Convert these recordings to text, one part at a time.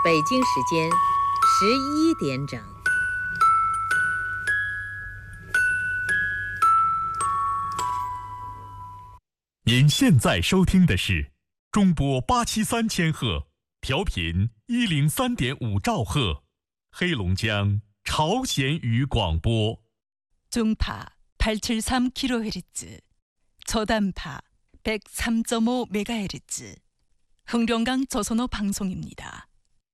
北京时间11点整。 您现在收听的是中波873千赫，调频103.5兆赫，黑龙江朝鲜语广播。 중파 873kHz, 저단파 103.5MHz, 흥룡강 조선어 방송입니다.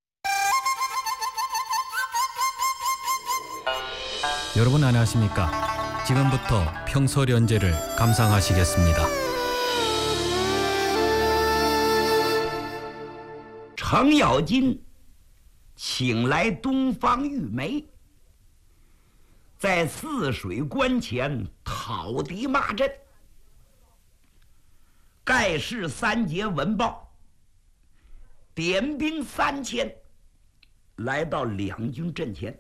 여러분 안녕하십니까? 지금부터 평소련제를 감상하시겠습니다. 程咬金请来东方玉梅，在泗水关前讨敌骂阵。盖世三杰闻报，点兵3000，来到两军阵前。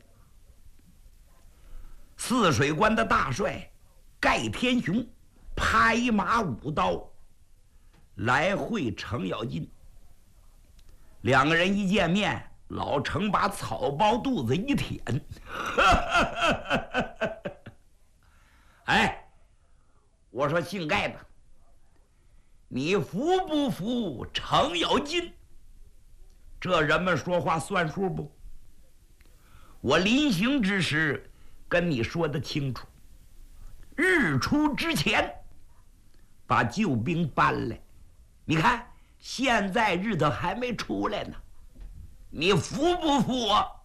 泗水关的大帅盖天雄拍马舞刀来会程咬金。两个人一见面，老程把草包肚子一舔，哎，我说姓盖的，你服不服程咬金？这人们说话算数不？我临行之时跟你说得清楚，日出之前把救兵搬来。你看现在日头还没出来呢，你服不服我？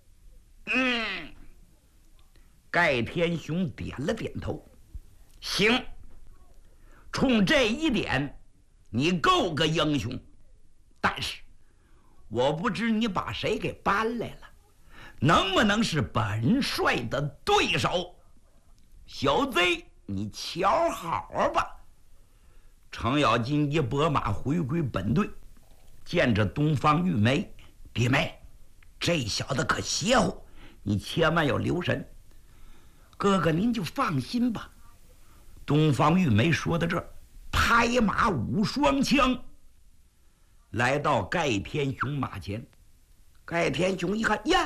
盖天雄点了点头，行，冲这一点你够个英雄，但是我不知你把谁给搬来了，能不能是本帅的对手？小贼，你瞧好吧。程咬金一拨马回归本队，见着东方玉梅，弟妹，这小子可邪乎，你千万要留神。哥哥您就放心吧。东方玉梅说到这儿，拍马舞双枪，来到盖天雄马前。盖天雄一看，呀，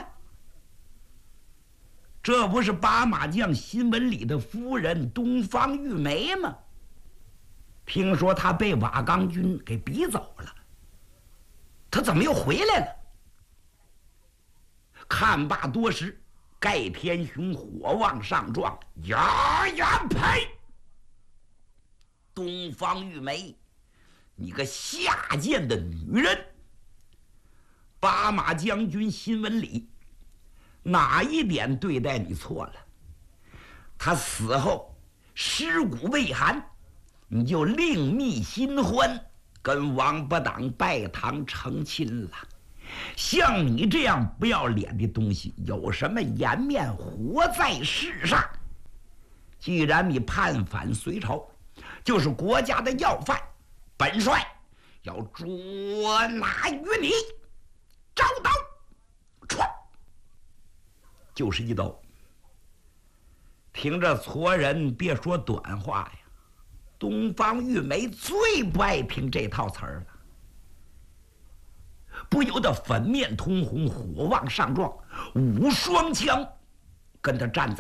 这不是八马将新闻里的夫人东方玉梅吗？听说他被瓦岗军给逼走了，他怎么又回来了？看罢多时，盖天雄火往上撞，呀呀呸！东方玉梅，你个下贱的女人！八马将军新闻里哪一点对待你错了？他死后尸骨未寒，你就另觅新欢，跟王八党拜堂成亲了。像你这样不要脸的东西，有什么颜面活在世上？既然你叛反隋朝，就是国家的要犯，本帅要捉拿于你，招刀，唰，就是一刀。听着矬人别说短话呀，东方玉梅最不爱听这套词儿了，不由得粉面通红，火往上撞，舞双枪，跟他站在